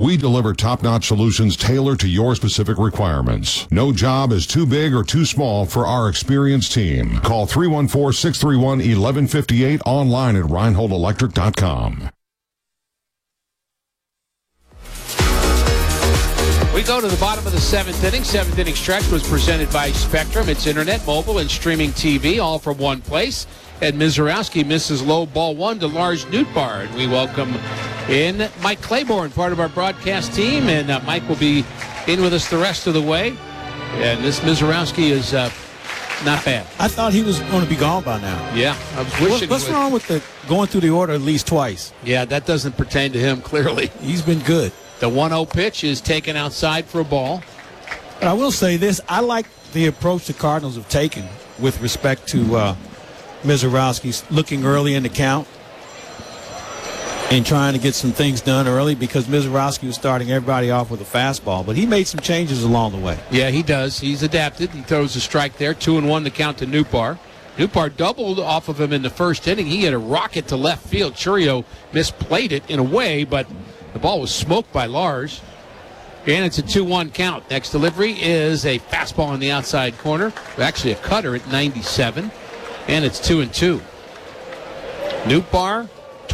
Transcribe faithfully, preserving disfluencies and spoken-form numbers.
We deliver top-notch solutions tailored to your specific requirements. No job is too big or too small for our experienced team. Call three one four, six three one, one one five eight online at reinhold electric dot com. We go to the bottom of the seventh inning. Seventh inning stretch was presented by Spectrum. It's internet, mobile, and streaming T V, all from one place. Ed Mizorowski misses low ball one to Lars Nootbaar. And we welcome in Mike Claiborne, part of our broadcast team. And uh, Mike will be in with us the rest of the way. And this Mizorowski is uh, not bad. I thought he was going to be gone by now. Yeah, I was wishing. What, what's he was. wrong with the going through the order at least twice? Yeah, that doesn't pertain to him, clearly. He's been good. The one oh pitch is taken outside for a ball. But I will say this. I like the approach the Cardinals have taken with respect to uh, Mizorowski looking early in the count and trying to get some things done early, because Mizorowski was starting everybody off with a fastball. But he made some changes along the way. Yeah, he does. He's adapted. He throws a strike there. Two and one to count to Nootbaar. Nootbaar doubled off of him in the first inning. He had a rocket to left field. Churio misplayed it in a way, but the ball was smoked by Lars. And it's a two one count. Next delivery is a fastball in the outside corner. Actually a cutter at ninety-seven. And it's two and two. Nootbaar